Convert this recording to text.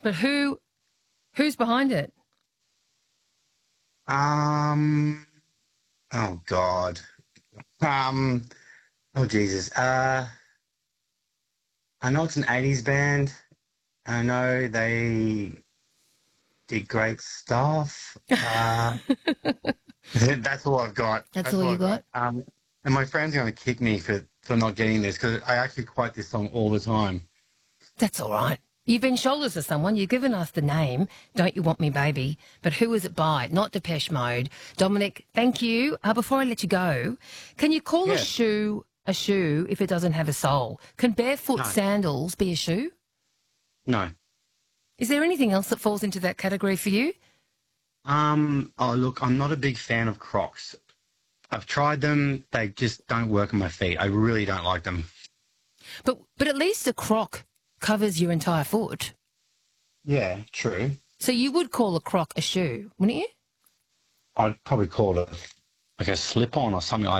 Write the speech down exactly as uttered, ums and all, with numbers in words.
But who, who's behind it? Um, oh God. Um, oh Jesus. Uh, I know it's an eighties band. I know they did great stuff. Uh, that's all I've got. That's That's all all you I've got. got? Um, and my friend's going to kick me for, for not getting this because I actually quote this song all the time. That's all right. You've been shoulders to someone. You've given us the name, Don't You Want Me Baby, but who is it by? Not Depeche Mode. Dominic, thank you. Uh, before I let you go, can you call a Yeah. shoe a shoe if it doesn't have a sole? Can barefoot No. sandals be a shoe? No. Is there anything else that falls into that category for you? Um, oh, look, I'm not a big fan of Crocs. I've tried them. They just don't work on my feet. I really don't like them. But but at least a croc covers your entire foot. Yeah, true. So you would call a croc a shoe, wouldn't you? I'd probably call it like a slip-on or something like